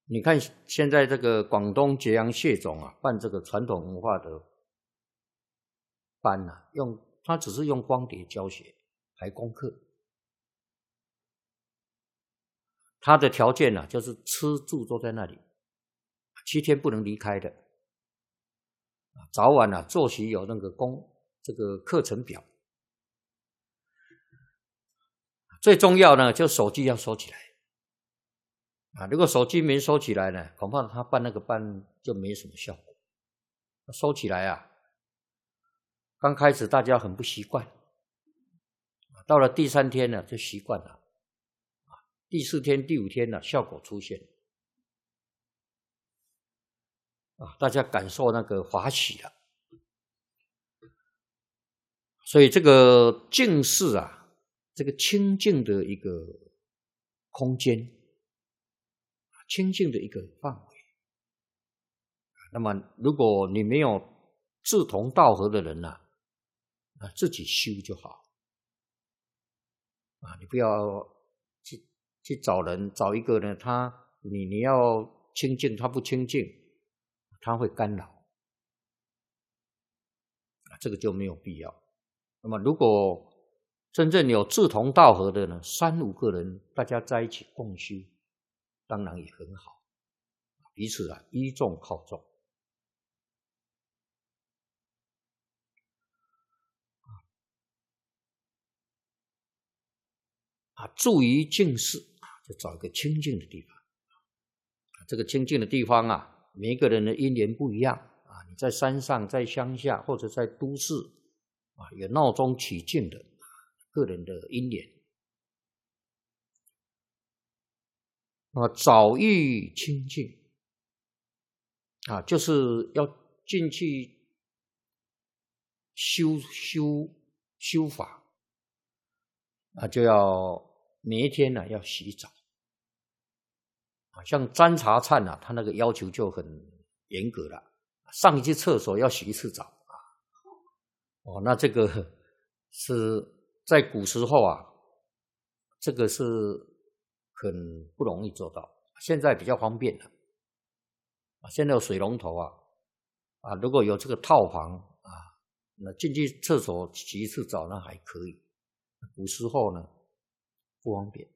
你看现在这个广东揭阳谢总啊，办这个传统文化的班啊，他只是用光碟教学，排功课。他的条件啊，就是吃住都在那里，7天不能离开的。早晚啊，作息有那个这个课程表。最重要呢，就手机要收起来。如果手机没收起来呢，恐怕他办那个班就没什么效果。收起来啊，刚开始大家很不习惯，到了第3天呢就习惯了，第4天、第5天呢效果出现，大家感受那个法喜了。所以这个静是啊，这个清净的一个空间，清净的一个范围。那么如果你没有志同道合的人呢，自己修就好。你不要去找人，找一个呢，你要清净，他不清净，他会干扰，这个就没有必要。那么如果真正有志同道合的呢，3、5个人大家在一起共修，当然也很好，彼此依重靠重。住于静室，就找一个清净的地方。这个清净的地方啊，每一个人的因缘不一样你在山上，在乡下，或者在都市有闹中取静的个人的因缘。早遇清净就是要进去修法就要每一天要洗澡像沾茶忏他那个要求就很严格了，上一次厕所要洗1次澡那这个是在古时候这个是很不容易做到，现在比较方便了现在有水龙头如果有这个套房那进去厕所洗1次澡那还可以，古时候呢不方便。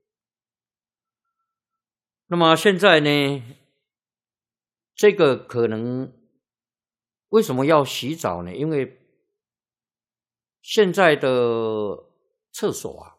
那么现在呢，这个可能为什么要洗澡呢？因为现在的厕所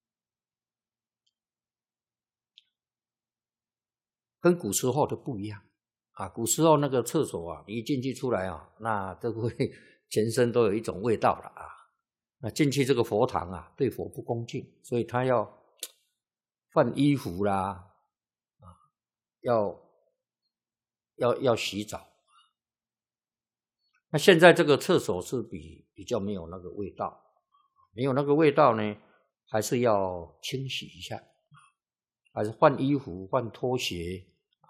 跟古时候的不一样古时候那个厕所你一进去出来那都会全身都有一种味道了那进去这个佛堂对佛不恭敬，所以他要换衣服啦要洗澡。那现在这个厕所是比较没有那个味道，没有那个味道呢，还是要清洗一下，还是换衣服、换拖鞋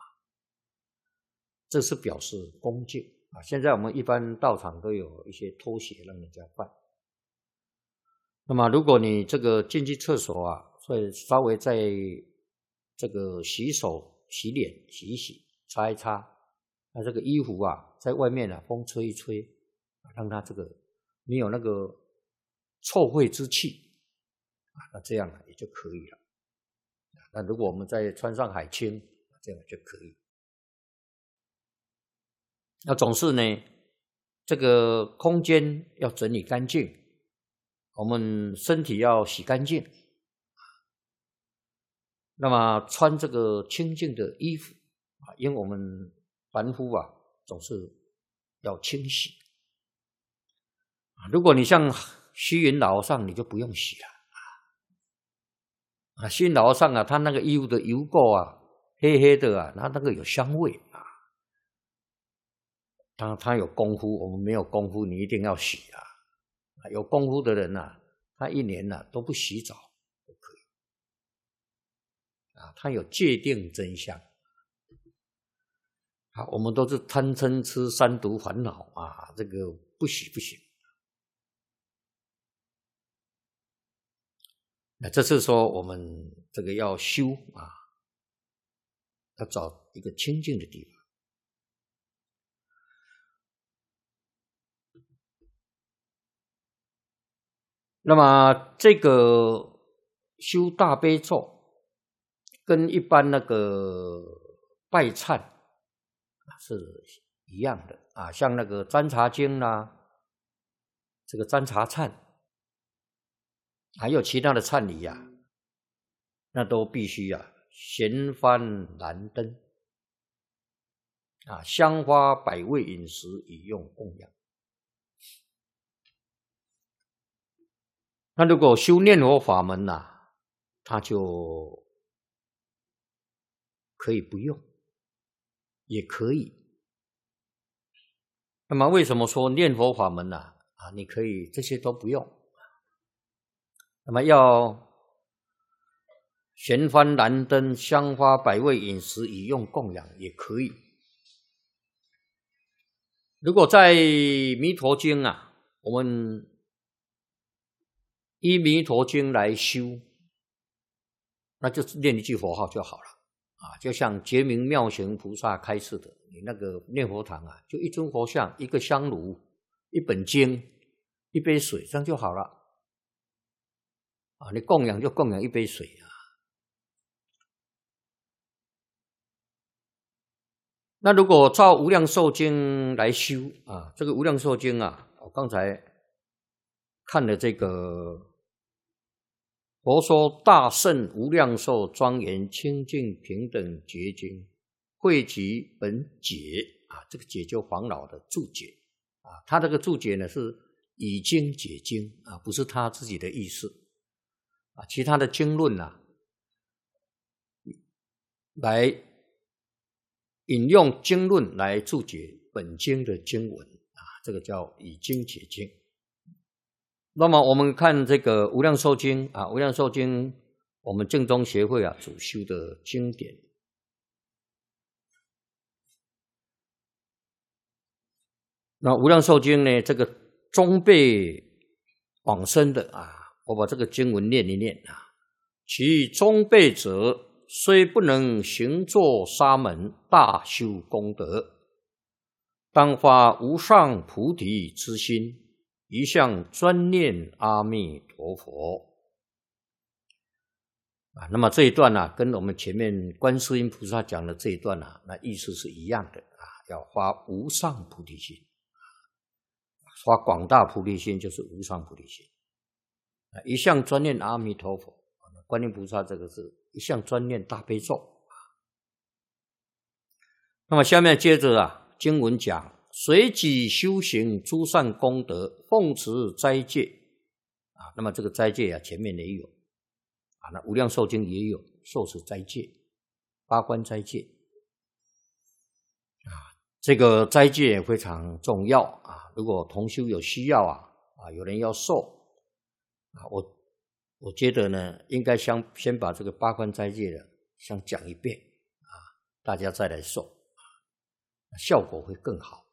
这是表示恭敬现在我们一般道场都有一些拖鞋让人家换。那么如果你这个进去厕所会稍微在这个洗手、洗脸、洗一洗、擦一擦，那这个衣服在外面风吹一吹，让它这个没有那个臭秽之气那这样也就可以了。那如果我们再穿上海青，这样就可以。那总是呢，这个空间要整理干净，我们身体要洗干净，那么穿这个清净的衣服因为我们凡夫总是要清洗如果你像虚云老和尚，你就不用洗了虚云老和尚他那个衣服的油垢黑黑的他那个有香味他有功夫，我们没有功夫，你一定要洗有功夫的人他1年都不洗澡都可以他有戒定真相我们都是贪嗔痴3毒烦恼这个不洗不行。那这是说我们这个要修要找一个清净的地方。那么这个修大悲咒跟一般那个拜忏是一样的啊，像那个占察经啦，这个占察忏，还有其他的忏礼啊，那都必须啊闲幡燃灯啊，香花百味饮食以用供养。那如果修念佛法门啊，他就可以不用，也可以。那么为什么说念佛法门啊，你可以这些都不用？那么要闲幡燃灯，香花百味饮食以用供养也可以。如果在弥陀经啊，我们依弥陀经来修，那就是念一句佛号就好了啊，就像觉明妙行菩萨开示的，你那个念佛堂啊，就一尊佛像，一个香炉，一本经，一杯水，这样就好了啊。你供养就供养一杯水啊。那如果照无量寿经来修啊，这个无量寿经啊，我刚才看了这个佛说大圣无量寿庄严清净平等觉经，汇集本解啊，这个解就黄老的注解啊，他这个注解呢是以经解经啊，不是他自己的意思啊，其他的经论啊，来引用经论来注解本经的经文啊，这个叫以经解经。那么我们看这个无量寿经啊，无量寿经我们正宗协会啊主修的经典。那无量寿经呢，这个终辈往生的啊，我把这个经文念一念啊。其终辈者，虽不能行作沙门大修功德，当发无上菩提之心，一向专念阿弥陀佛啊。那么这一段啊，跟我们前面观世音菩萨讲的这一段啊，那意思是一样的啊，要发无上菩提心，发广大菩提心就是无上菩提心啊，一向专念阿弥陀佛。观音菩萨这个是一向专念大悲咒。那么下面接着啊，经文讲随己修行诸善功德，奉持斋戒啊。那么这个斋戒啊，前面也有啊，那无量寿经也有受持斋戒，八关斋戒啊。这个斋戒也非常重要啊。如果同修有需要啊，有人要受啊，我觉得呢，应该先把这个八关斋戒的先讲一遍啊，大家再来受，效果会更好。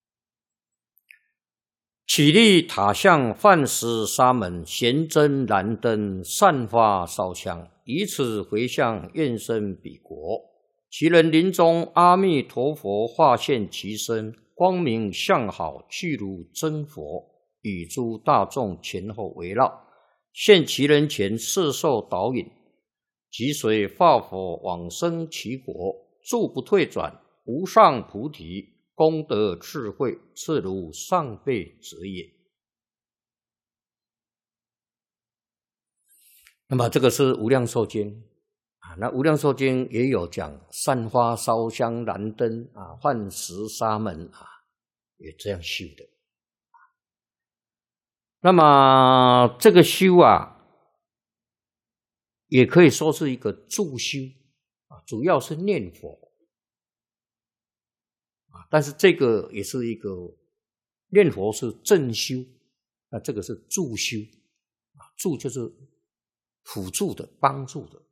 起立塔向饭食沙门，咸真燃灯，散发烧香，以此回向愿生彼国。其人临终，阿弥陀佛化现其身，光明相好，具如真佛，与诸大众前后围绕。现其人前摄受导引，即随化佛往生其国，住不退转，无上菩提，功德智慧，次如上辈者也。那么这个是无量寿经啊，那无量寿经也有讲散花烧香燃灯啊，饭食沙门啊，也这样修的。那么这个修啊，也可以说是一个助修啊，主要是念佛啊，但是这个也是一个念佛是正修，那这个是助修啊，助就是辅助的、帮助的。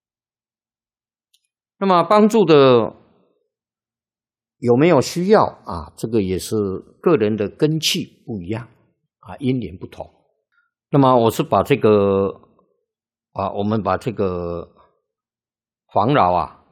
那么帮助的有没有需要啊？这个也是个人的根器不一样啊，因缘不同。那么我是把这个啊，我们把这个黄老啊